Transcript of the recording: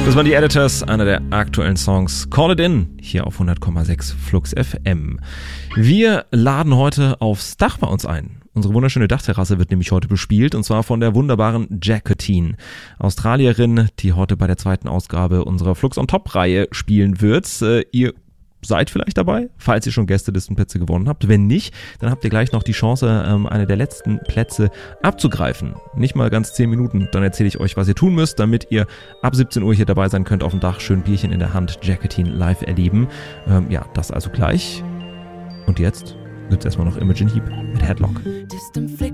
Das waren die Editors, einer der aktuellen Songs. Call It In, hier auf 100,6 Flux FM. Wir laden heute aufs Dach bei uns ein. Unsere wunderschöne Dachterrasse wird nämlich heute bespielt, und zwar von der wunderbaren Jacqueline, Australierin, die heute bei der zweiten Ausgabe unserer Flux on Top-Reihe spielen wird. Ihr seid vielleicht dabei, falls ihr schon Gästelistenplätze gewonnen habt. Wenn nicht, dann habt ihr gleich noch die Chance, eine der letzten Plätze abzugreifen. Nicht mal ganz 10 Minuten, dann erzähle ich euch, was ihr tun müsst, damit ihr ab 17 Uhr hier dabei sein könnt, auf dem Dach, schön Bierchen in der Hand, Jacqueline live erleben. Ja, das also gleich. Und jetzt gibt's erstmal noch Imogen Heap mit Headlock.